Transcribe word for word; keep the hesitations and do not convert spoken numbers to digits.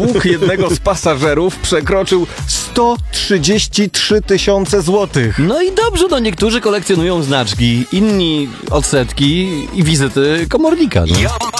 dług jednego z pasażerów przekroczył sto trzydzieści trzy tysiące złotych. No i dobrze, no niektórzy kolekcjonują znaczki, inni odsetki i wizyty komornika. No.